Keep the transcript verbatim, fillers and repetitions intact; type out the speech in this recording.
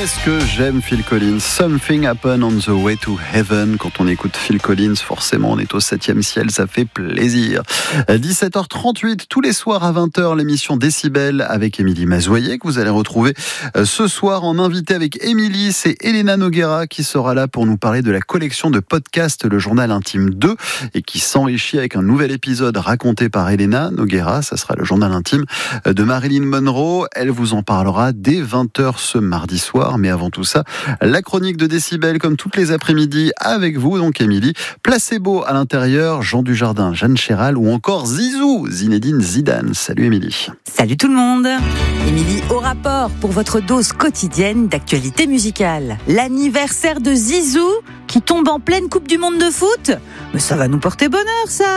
Qu'est-ce que j'aime Phil Collins. Something happened on the way to heaven. Quand on écoute Phil Collins, forcément on est au septième ciel, ça fait plaisir. dix-sept heures trente-huit, tous les soirs à vingt heures, l'émission Décibel avec Émilie Mazoyer, que vous allez retrouver ce soir en invité avec Émilie. C'est Elena Noguera qui sera là pour nous parler de la collection de podcasts Le Journal Intime deux et qui s'enrichit avec un nouvel épisode raconté par Elena Noguera. Ça sera le Journal Intime de Marilyn Monroe. Elle vous en parlera dès vingt heures ce mardi soir. Mais avant tout ça, la chronique de Décibel comme toutes les après-midi avec vous, donc Émilie. Placebo à l'intérieur, Jean Dujardin, Jeanne Chéral ou encore Zizou, Zinedine Zidane. Salut Émilie. Salut tout le monde. Émilie au rapport pour votre dose quotidienne d'actualité musicale. L'anniversaire de Zizou qui tombe en pleine Coupe du Monde de foot. Mais ça va nous porter bonheur ça.